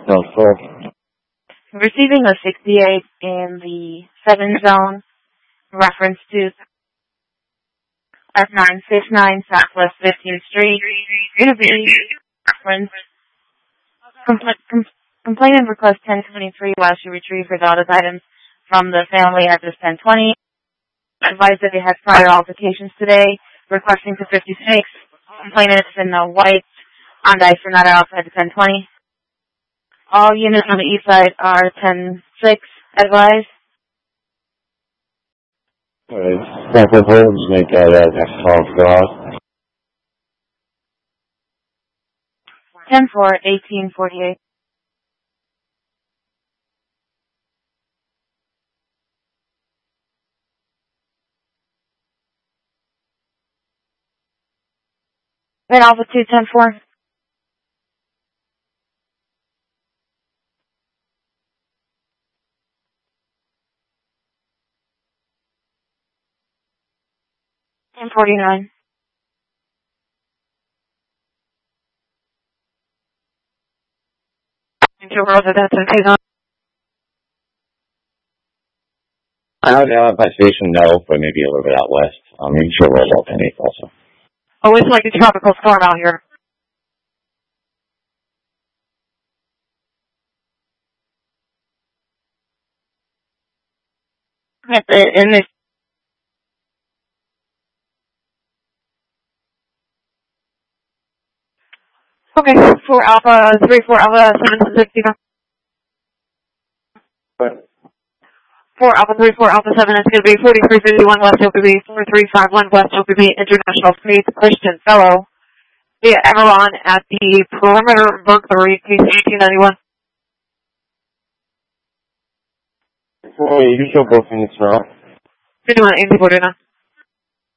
Receiving a 68 in the 7 zone, reference to F969 Southwest 15th Street. Reference complainant request 1023 while she retrieved her daughter's items from the family address 1020. Advised that they had prior altercations today, requesting to 56. Complainant is in the white Hyundai Sonata outside the 1020. All units on the east side are 10-6, advised. Separate holds, make that next call for us. 10-4, 1848. Then Alpha 2, 10-4. And 49. Into Rosa, that's okay. By station, no, but maybe a little bit out west. Maybe sure roll up in also. Oh, it's like a tropical storm out here. In this. Okay, 4 Alpha, 3, 4 Alpha, 760. 4 Alpha 3, 4 Alpha 7, it's going to be 4351 West OPB, 4351 West OPB, International Faith Christian Fellow, via Everon at the Perimeter Burglary, case 1891. You can show both units now. Good one, 84 now.